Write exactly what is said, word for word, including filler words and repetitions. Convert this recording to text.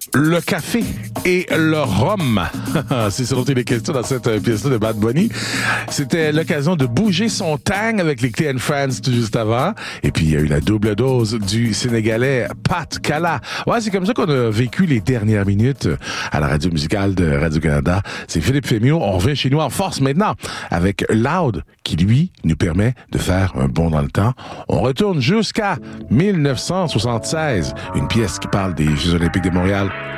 Le café et le rhum. C'est ce dont il est question dans cette pièce-là de Bad Bunny. C'était l'occasion de bouger son tang avec les Clean Friends tout juste avant. Et puis, il y a eu la double dose du Sénégalais Pat Kala. Ouais, c'est comme ça qu'on a vécu les dernières minutes à la radio musicale de Radio-Canada. C'est Philippe Fémiot. On revient chez nous en force maintenant avec Loud, qui, lui, nous permet de faire un bond dans le temps. On retourne jusqu'à mille neuf cent soixante-seize, une pièce qui parle des Jeux olympiques de Montréal